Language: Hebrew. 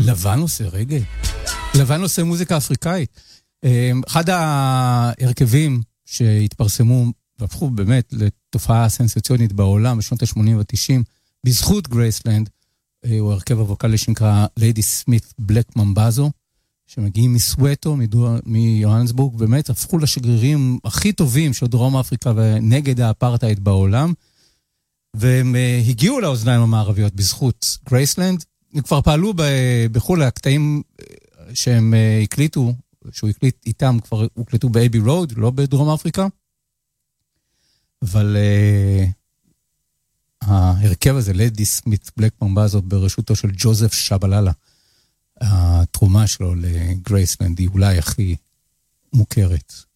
לבן עושה רגע. לבן עושה מוזיקה אפריקאית. אחד ההרכבים שהתפרסמו והפכו באמת לתופעה סנסציונית בעולם בשנות ה-80 ו-90, בזכות גרייסלנד, הוא הרכב הווקלי שנקרא ליידי סמית בלק ממבזו, שמגיעים מסווטו, מיוהנסבורג, באמת הפכו לשגרירים הכי טובים של דרום אפריקה ונגד האפרטהייד בעולם, והם הגיעו לאוזניים המערביות בזכות גרייסלנד. הם כבר פעלו בחול הקטעים שהם הקליטו, שהוא הקליט איתם, כבר הוקלטו באבי רוד, לא בדרום אפריקה, אבל ההרכב הזה, ליידי סמית בלק ממבזו, בראשותו של ג'וזף שבללה, התרומה שלו לגרייסלנד היא אולי הכי מוכרת.